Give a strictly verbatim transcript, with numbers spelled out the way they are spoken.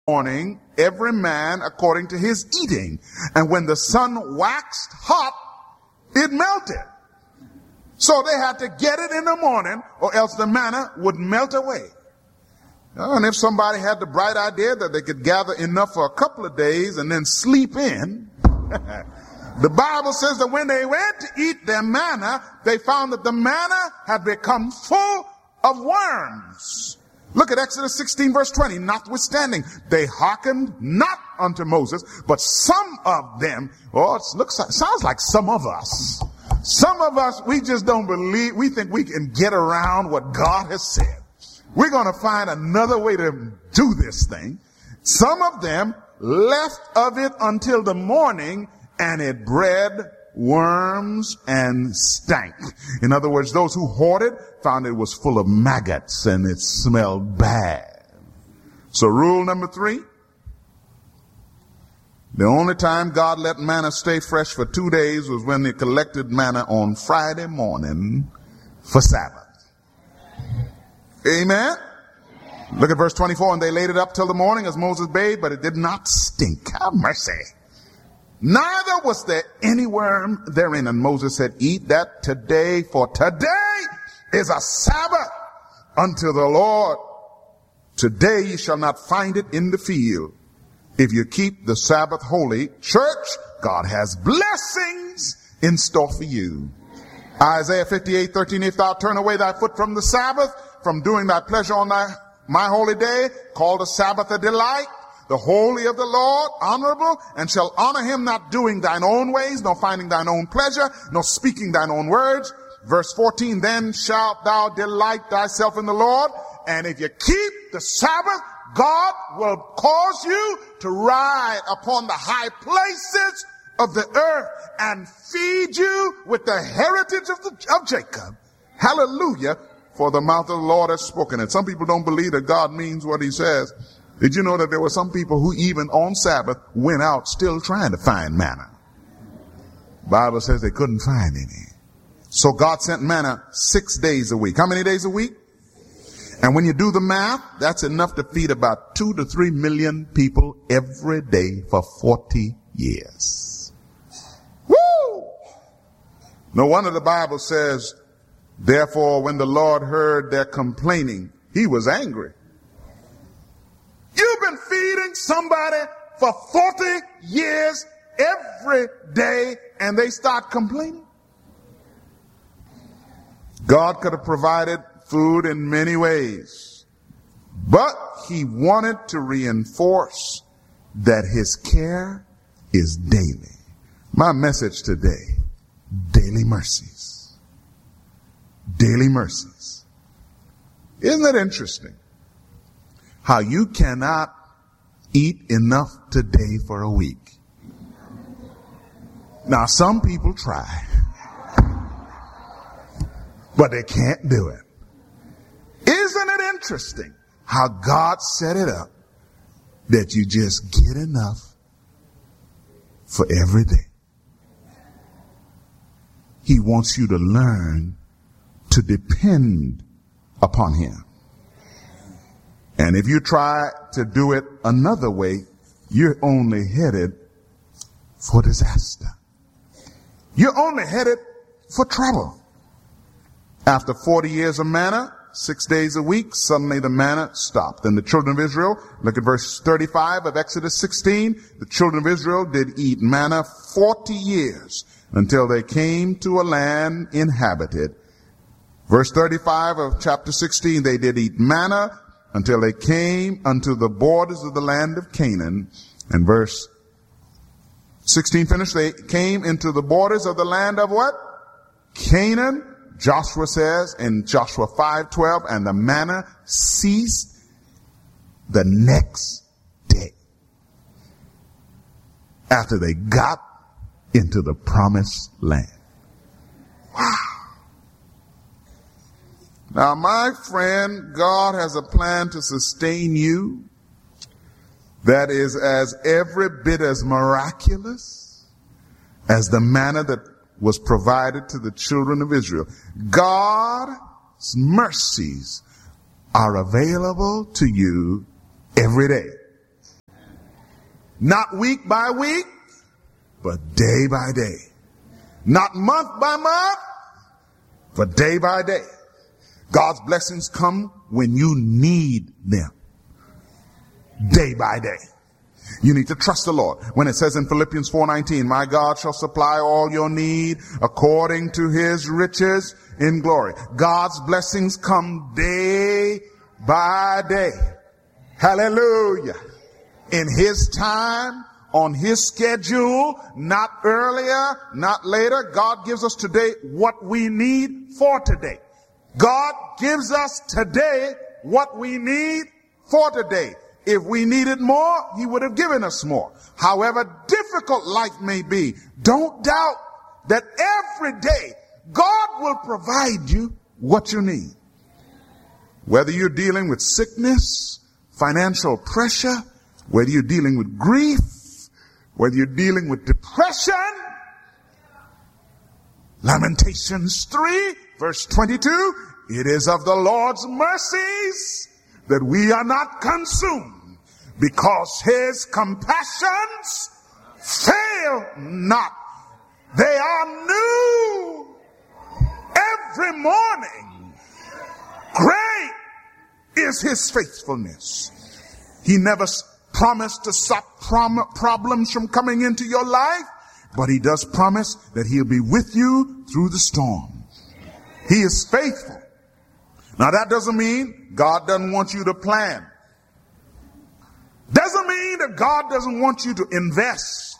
morning, every man according to his eating. And when the sun waxed hot, it melted. So they had to get it in the morning, or else the manna would melt away. And if somebody had the bright idea that they could gather enough for a couple of days and then sleep in, the Bible says that when they went to eat their manna, they found that the manna had become full of worms. Look at Exodus sixteen verse twenty. Notwithstanding, they hearkened not unto Moses, but some of them, oh, it looks, sounds like some of us. Some of us, we just don't believe, we think we can get around what God has said. We're going to find another way to do this thing. Some of them left of it until the morning, and it bred worms and stank. In other words, those who hoarded found it was full of maggots and it smelled bad. So rule number three, the only time God let manna stay fresh for two days was when they collected manna on Friday morning for Sabbath. Amen. Look at verse twenty-four. And they laid it up till the morning as Moses bade, but it did not stink. Have mercy. Neither was there any worm therein. And Moses said, eat that today, for today is a Sabbath unto the Lord. Today you shall not find it in the field. If you keep the Sabbath holy, church, God has blessings in store for you. Isaiah fifty-eight thirteen. If thou turn away thy foot from the Sabbath, from doing thy pleasure on thy my holy day, call the Sabbath a delight, the holy of the Lord, honorable, and shall honor him, not doing thine own ways, nor finding thine own pleasure, nor speaking thine own words. Verse fourteen, then shalt thou delight thyself in the Lord, and if you keep the Sabbath, God will cause you to ride upon the high places of the earth and feed you with the heritage of, the, of Jacob. Hallelujah. For the mouth of the Lord has spoken it. Some people don't believe that God means what he says. Did you know that there were some people who even on Sabbath went out still trying to find manna? The Bible says they couldn't find any. So God sent manna six days a week. How many days a week? And when you do the math, that's enough to feed about two to three million people every day for forty years. Woo! No wonder the Bible says, therefore, when the Lord heard their complaining, he was angry. You've been feeding somebody for forty years every day, and they start complaining. God could have provided food in many ways, but he wanted to reinforce that his care is daily. My message today, daily mercies. Daily mercies. Isn't it interesting how you cannot eat enough today for a week? Now, some people try, but they can't do it. Isn't it interesting how God set it up that you just get enough for every day? He wants you to learn to depend upon him. And if you try to do it another way, you're only headed for disaster. You're only headed for trouble. After forty years of manna, six days a week, suddenly the manna stopped. And the children of Israel, look at verse thirty-five of Exodus sixteen, the children of Israel did eat manna forty years until they came to a land inhabited. Verse thirty-five of chapter sixteen, they did eat manna until they came unto the borders of the land of Canaan. And verse sixteen finished, they came into the borders of the land of what? Canaan. Joshua says in Joshua five twelve, and the manna ceased the next day after they got into the promised land. Wow. Now, my friend, God has a plan to sustain you that is as every bit as miraculous as the manna that was provided to the children of Israel. God's mercies are available to you every day. Not week by week, but day by day. Not month by month, but day by day. God's blessings come when you need them. Day by day. You need to trust the Lord. When it says in Philippians four nineteen, my God shall supply all your need according to his riches in glory. God's blessings come day by day. Hallelujah. In his time, on his schedule, not earlier, not later. God gives us today what we need for today. God gives us today what we need for today. If we needed more, he would have given us more. However difficult life may be, don't doubt that every day God will provide you what you need. Whether you're dealing with sickness, financial pressure, whether you're dealing with grief, whether you're dealing with depression, Lamentations three, verse twenty-two, it is of the Lord's mercies that we are not consumed, because his compassions fail not. They are new every morning. Great is his faithfulness. He never promised to stop prom- problems from coming into your life, but he does promise that he'll be with you through the storm. He is faithful. Now that doesn't mean God doesn't want you to plan. Doesn't mean that God doesn't want you to invest.